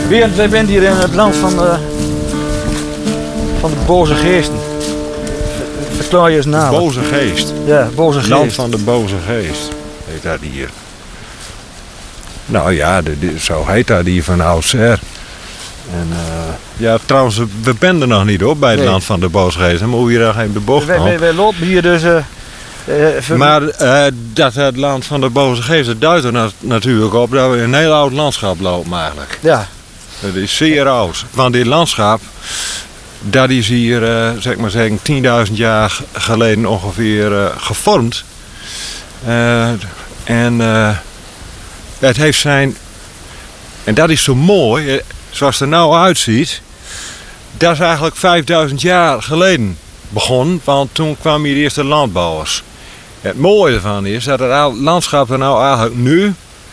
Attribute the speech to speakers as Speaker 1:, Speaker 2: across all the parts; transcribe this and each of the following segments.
Speaker 1: Wij zijn hier in het land van de boze geesten. Verklaar je eens na.
Speaker 2: Boze geest.
Speaker 1: Ja, boze geest.
Speaker 2: Land van de boze geest heet dat hier. Nou ja, zo heet dat hier van oudsher. En ja, trouwens, we zijn er nog niet hoor, bij het land van de boze geest. Dan moet je daar geen de bocht op.
Speaker 1: Wij lopen hier dus...
Speaker 2: Maar dat het land van de boze geest, dat duidt er natuurlijk op dat we in een heel oud landschap lopen eigenlijk.
Speaker 1: Ja.
Speaker 2: Dat is zeer oud. Want dit landschap, dat is hier, zeg maar zeggen, 10.000 jaar geleden ongeveer gevormd. Het heeft zijn... En dat is zo mooi, zoals het er nou uitziet. Dat is eigenlijk 5000 jaar geleden begonnen, want toen kwamen hier de eerste landbouwers. Het mooie ervan is dat het landschap er nou eigenlijk nu,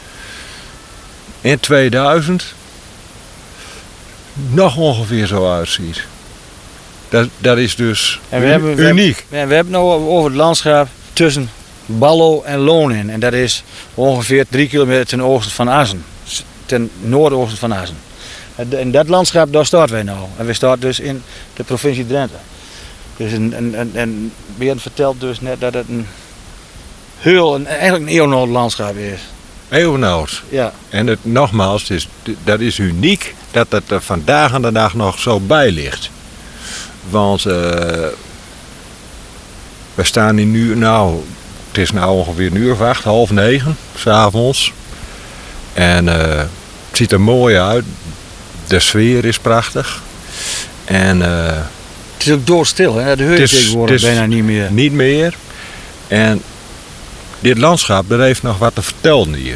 Speaker 2: in 2000, nog ongeveer zo uitziet. Dat is dus uniek.
Speaker 1: We hebben nou over het landschap tussen Ballo en Loon. En dat is ongeveer 3 kilometer ten oosten van Assen. Ten noordoosten van Assen. En dat landschap, daar staan wij nou. En we staan dus in de provincie Drenthe. Dus en Bernd vertelt dus net dat het eigenlijk een eeuwenoud landschap is.
Speaker 2: Eeuwenoud.
Speaker 1: Ja.
Speaker 2: En nogmaals, dat is uniek dat het er vandaag aan de dag nog zo bij ligt. Want we staan hier nu, het is nou ongeveer een uur of 8, 8:30, 's avonds. En het ziet er mooi uit. De sfeer is prachtig. En
Speaker 1: het is ook doodstil, hè? De heur tegenwoordig bijna niet meer.
Speaker 2: Niet meer. En dit landschap, dat heeft nog wat te vertellen hier.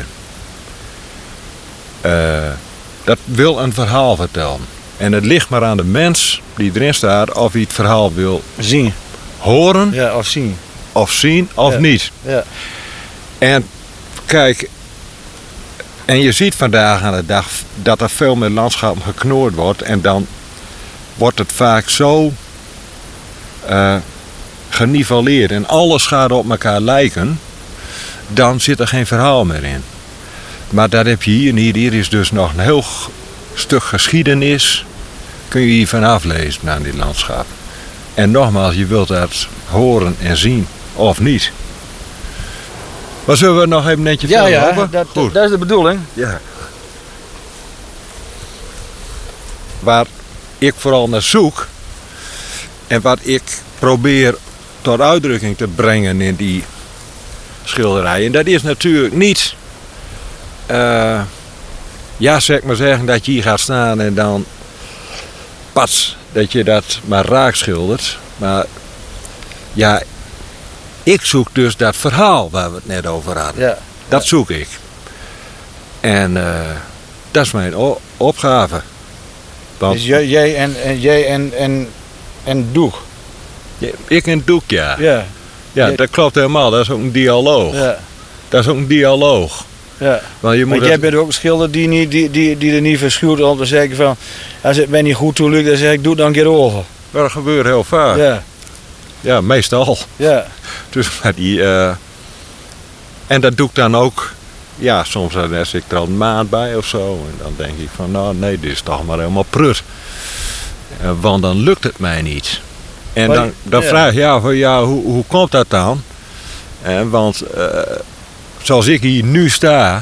Speaker 2: Dat wil een verhaal vertellen. En het ligt maar aan de mens die erin staat of hij het verhaal wil
Speaker 1: zien,
Speaker 2: horen,
Speaker 1: ja, of zien.
Speaker 2: Of zien of
Speaker 1: ja.
Speaker 2: Niet.
Speaker 1: Ja.
Speaker 2: En kijk, en je ziet vandaag aan de dag dat er veel meer landschappen geknoord wordt. En dan wordt het vaak zo geniveleerd en alles gaat op elkaar lijken. Dan zit er geen verhaal meer in. Maar dat heb je hier niet. Hier is dus nog een heel stuk geschiedenis. Kun je hier van aflezen aan dit landschap. En nogmaals, je wilt dat horen en zien of niet. Maar zullen we nog even netjes verder lopen?
Speaker 1: Ja, dat is de bedoeling.
Speaker 2: Ja. Waar ik vooral naar zoek en wat ik probeer tot uitdrukking te brengen in die schilderijen, dat is natuurlijk niet, zeg maar zeggen dat je hier gaat staan en dan pats, dat je dat maar raak schildert. Maar ja, ik zoek dus dat verhaal waar we het net over hadden.
Speaker 1: Ja.
Speaker 2: Dat zoek ik. En dat is mijn opgave. Want
Speaker 1: dus jij en Doek?
Speaker 2: ik en Doek, ja.
Speaker 1: Ja.
Speaker 2: Ja, dat klopt helemaal. Dat is ook een dialoog.
Speaker 1: Ja.
Speaker 2: Dat is ook een dialoog.
Speaker 1: Ja.
Speaker 2: Want
Speaker 1: jij bent ook een schilder die er niet verschuwt om te zeggen van, als het mij niet goed toe lukt, dan zeg ik, doe het dan een keer over.
Speaker 2: Maar dat gebeurt heel vaak.
Speaker 1: Ja.
Speaker 2: Ja, meestal.
Speaker 1: Ja.
Speaker 2: Dus en dat doe ik dan ook. Ja, soms zit ik er al een maand bij of zo. En dan denk ik van, nou nee, dit is toch maar helemaal prut. Want dan lukt het mij niet. En dan vraag je van, hoe komt dat dan? Want zoals ik hier nu sta,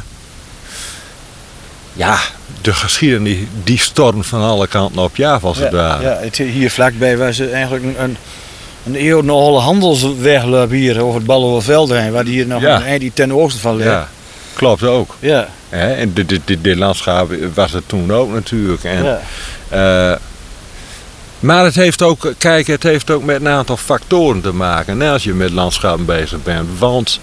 Speaker 2: ja, de geschiedenis die stormt van alle kanten op je af als het ware.
Speaker 1: Ja, hier vlakbij was het eigenlijk een eeuwenoude handelsweg hier over het Ballowerveld heen, waar die hier nog die ten oosten van ligt.
Speaker 2: Ja, klopt ook.
Speaker 1: Ja.
Speaker 2: En dit landschap was het toen ook natuurlijk. En, maar het heeft ook met een aantal factoren te maken als je met landschappen bezig bent. Want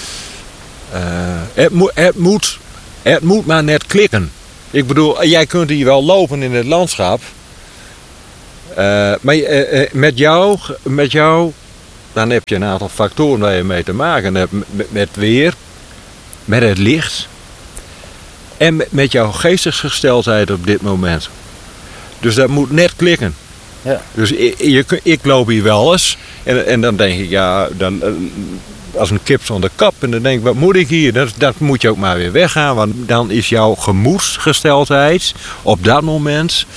Speaker 2: het moet maar net klikken. Ik bedoel, jij kunt hier wel lopen in het landschap. Maar met jou, dan heb je een aantal factoren waar je mee te maken hebt. Met weer, met het licht en met jouw geestesgesteldheid op dit moment. Dus dat moet net klikken.
Speaker 1: Ja.
Speaker 2: Dus ik loop hier wel eens en dan denk ik, als een kip zonder kop. En dan denk ik, wat moet ik hier? Dat moet je ook maar weer weggaan. Want dan is jouw gemoedsgesteldheid op dat moment...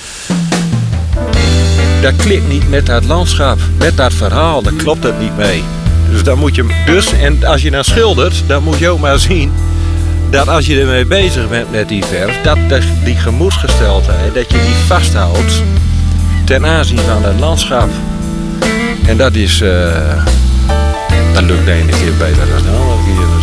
Speaker 2: Dat klikt niet met dat landschap, met dat verhaal. Daar klopt het niet mee. Dus dan moet je... en als je dan schildert, dan moet je ook maar zien... dat als je ermee bezig bent met die verf... dat die gemoedsgesteldheid, dat je die vasthoudt... ten aanzien van het landschap. En dat is... dat lukt de ene keer beter dan de andere keer.